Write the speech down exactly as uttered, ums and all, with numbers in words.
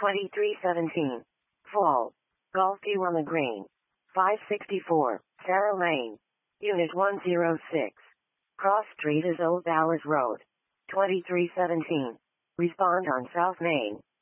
twenty-three seventeen. Fall. Golf View on the Green. five sixty-four, Sarah Lane. Unit one oh six. Cross Street is Old Bowers Road. twenty-three seventeen. Respond on South Main.